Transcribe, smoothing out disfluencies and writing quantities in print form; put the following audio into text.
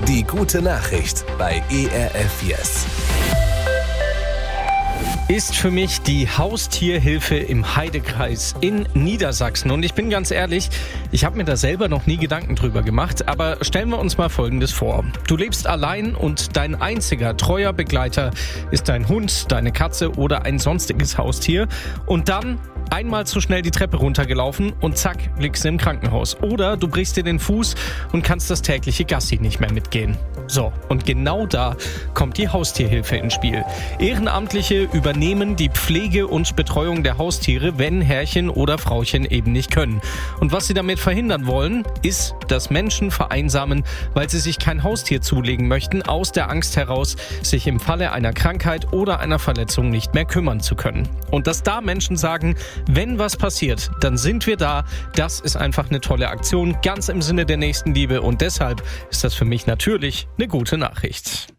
Die gute Nachricht bei ERF Yes. Ist für mich die Haustierhilfe im Heidekreis in Niedersachsen. Und ich bin ganz ehrlich, ich habe mir da selber noch nie Gedanken drüber gemacht. Aber stellen wir uns mal Folgendes vor. Du lebst allein und dein einziger treuer Begleiter ist dein Hund, deine Katze oder ein sonstiges Haustier. Und dann einmal zu schnell die Treppe runtergelaufen und zack, liegst du im Krankenhaus. Oder du brichst dir den Fuß und kannst das tägliche Gassi nicht mehr mitgehen. So, und genau da kommt die Haustierhilfe ins Spiel. Ehrenamtliche übernehmen die Pflege und Betreuung der Haustiere, wenn Herrchen oder Frauchen eben nicht können. Und was sie damit verhindern wollen, ist, dass Menschen vereinsamen, weil sie sich kein Haustier zulegen möchten, aus der Angst heraus, sich im Falle einer Krankheit oder einer Verletzung nicht mehr kümmern zu können. Und dass da Menschen sagen, wenn was passiert, dann sind wir da. Das ist einfach eine tolle Aktion, ganz im Sinne der Nächstenliebe. Und deshalb ist das für mich natürlich eine gute Nachricht.